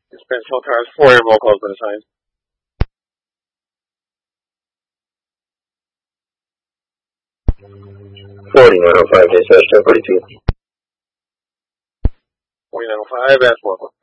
Dispatch cars, 4 air roll calls been assigned. 4905, dispatch 1042. 4905, ask 4.